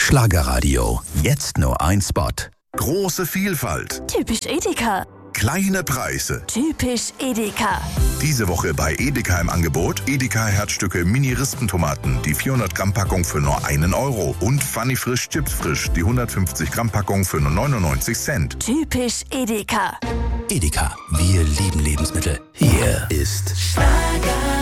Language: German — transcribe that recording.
Schlagerradio. Jetzt nur ein Spot. Große Vielfalt. Typisch Edeka. Kleine Preise. Typisch Edeka. Diese Woche bei Edeka im Angebot Edeka Herzstücke Mini-Rispentomaten, die 400 Gramm Packung für nur 1 Euro. Und Funny Frisch Chips Frisch, die 150 Gramm Packung für nur 99 Cent. Typisch Edeka. Edeka, wir lieben Lebensmittel. Hier ist Schlager.